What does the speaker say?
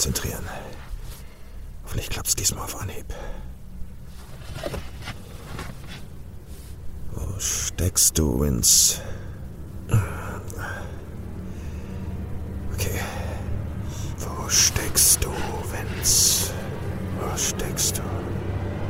konzentrieren. Hoffentlich klappt's diesmal auf Anhieb. Wo steckst du, Vince? Okay. Wo steckst du, Vince? Wo steckst du?